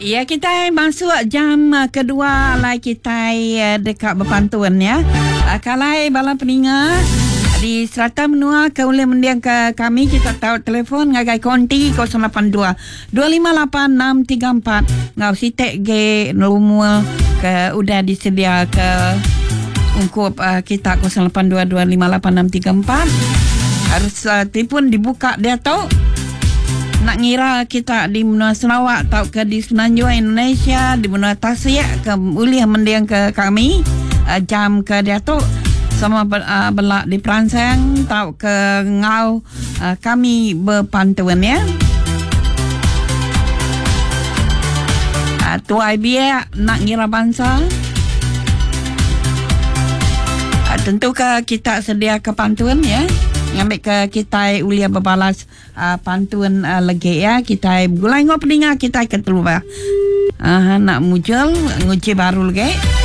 Ya, kita masuk jam kedua lai kita dekat berpantun ya. Kalai bala peninga di serata menua ke boleh mendiang ke kami, kita tahu telefon ngagai konti 082 258 634 ngau sitek ge nelumul ke udah disedia ke ungkup kita 082 258 634 harus telefon dibuka dia tahu nak ngira kita di benua Sarawak atau ke di Semenanjung Indonesia, di benua Tasik ke boleh mendiang ke kami jam ke dia tu sama belak di peransang atau ke ngau kami berpantun ya. Tuai biak nak ngira bangsa. Tentu ke kita sedia ke pantun ya. Ngambil ke kita ulia berbalas pantun lagi ya. Kita gulai ngop peninga kita keteluba. Nak muncul nguci baru lagi.